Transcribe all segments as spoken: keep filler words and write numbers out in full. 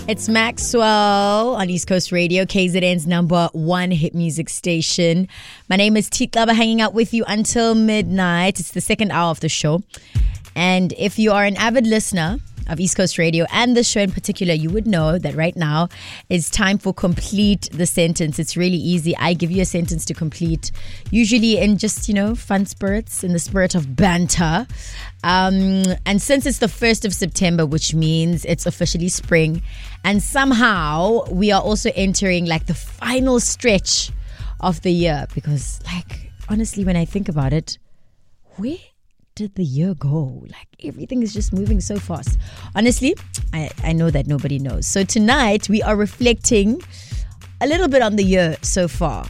It's Maxwell on East Coast Radio, K Z N's number one hit music station. My name is Titlaba, hanging out with you until midnight. It's the second hour of the show. And if you are an avid listener of East Coast Radio and this show in particular, you would know that right now it's time for Complete the Sentence. It's really easy. I give you a sentence to complete, usually in just, you know, fun spirits, in the spirit of banter. Um, and since it's the first of September, which means it's officially spring, and somehow we are also entering like the final stretch of the year, because like, honestly, when I think about it, where did the year go? Like, everything is just moving so fast. Honestly, I, I know that nobody knows. So tonight we are reflecting a little bit on the year so far.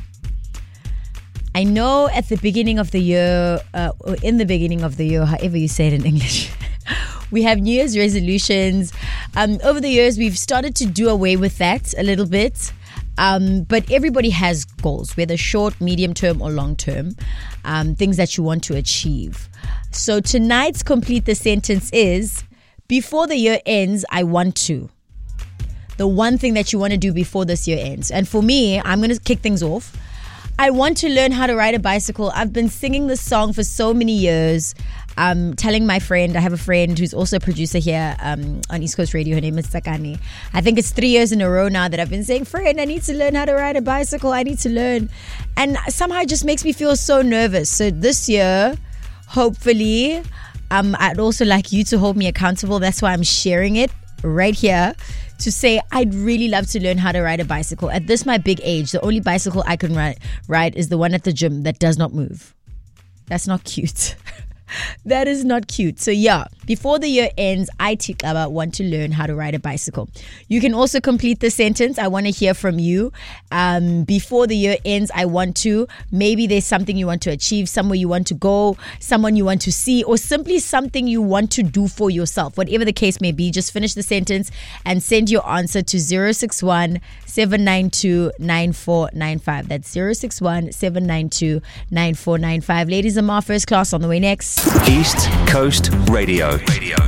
I know at the beginning of the year, uh, or in the beginning of the year, however you say it in English, we have New Year's resolutions. Um, over the years, we've started to do away with that a little bit. Um, but everybody has goals, whether short, medium term, or long term, um, things that you want to achieve. So tonight's Complete the Sentence is, before the year ends, I want to. The one thing that you want to do before this year ends. And for me, I'm going to kick things off. I want to learn how to ride a bicycle. I've been singing this song for so many years. Um, telling my friend, I have a friend who's also a producer here um, on East Coast Radio. Her name is Sakani. I think it's three years in a row now that I've been saying, friend, I need to learn how to ride a bicycle. I need to learn. And somehow it just makes me feel so nervous. So this year, hopefully, um, I'd also like you to hold me accountable. That's why I'm sharing it right here to say I'd really love to learn how to ride a bicycle. At this my big age, the only bicycle I can ride, ride is the one at the gym that does not move. That's not cute. That is not cute. So yeah, before the year ends, I, Titlaba, want to learn how to ride a bicycle. You can also complete the sentence. I want to hear from you. Um, before the year ends, I want to. Maybe there's something you want to achieve, somewhere you want to go, someone you want to see, or simply something you want to do for yourself. Whatever the case may be, just finish the sentence and send your answer to zero six one, seven nine two, nine four nine five. That's zero six one, seven nine two, nine four nine five. Ladies and Ma, first class on the way next. East Coast Radio. Radio.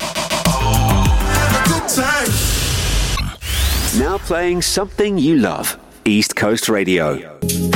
Good time. Now playing something you love. East Coast Radio.